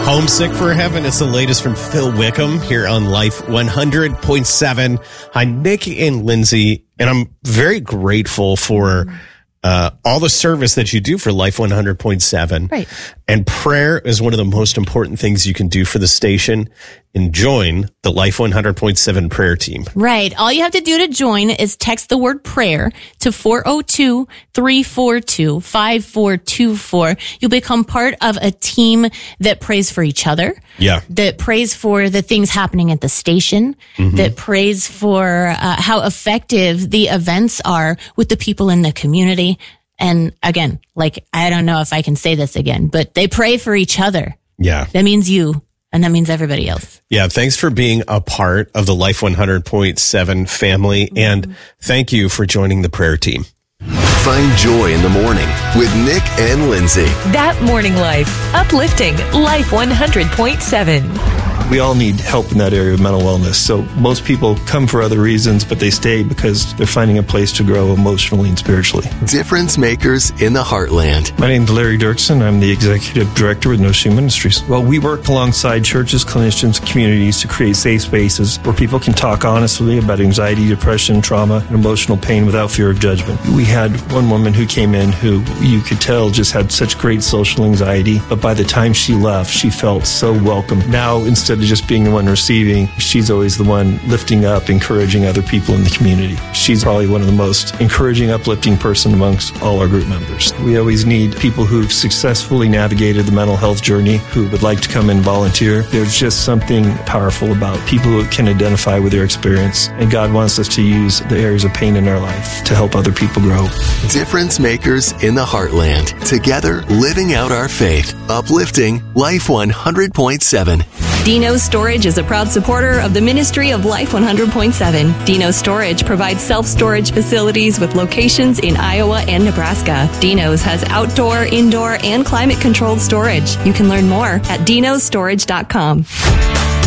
Homesick for Heaven. It's the latest from Phil Wickham here on Life 100.7. Hi, Nick and Lindsay, and I'm very grateful for all the service that you do for Life 100.7. Right. And prayer is one of the most important things you can do for the station. And join the Life 100.7 prayer team. Right. All you have to do to join is text the word prayer to 402-342-5424. You'll become part of a team that prays for each other. Yeah. That prays for the things happening at the station. Mm-hmm. That prays for how effective the events are with the people in the community. And again, like, I don't know if I can say this again, but they pray for each other. Yeah. That means you. And that means everybody else. Yeah, thanks for being a part of the Life 100.7 family, and thank you for joining the prayer team. Find joy in the morning with Nick and Lindsay. That Morning Life. Uplifting Life 100.7. We all need help in that area of mental wellness. So most people come for other reasons, but they stay because they're finding a place to grow emotionally and spiritually. Difference makers in the heartland. My name is Larry Dirksen. I'm the executive director with No Shame Ministries. Well, we work alongside churches, clinicians, communities to create safe spaces where people can talk honestly about anxiety, depression, trauma, and emotional pain without fear of judgment. We had one woman who came in who you could tell just had such great social anxiety, but by the time she left, she felt so welcome. Now, instead of just being the one receiving, she's always the one lifting up, encouraging other people in the community. She's probably one of the most encouraging, uplifting person amongst all our group members. We always need people who've successfully navigated the mental health journey who would like to come and volunteer. There's just something powerful about people who can identify with their experience, and God wants us to use the areas of pain in our life to help other people grow. Difference makers in the heartland. Together, living out our faith. Uplifting Life 100.7. Dino Storage is a proud supporter of the Ministry of Life 100.7. Dino Storage provides self-storage facilities with locations in Iowa and Nebraska. Dino's has outdoor, indoor, and climate-controlled storage. You can learn more at dinostorage.com.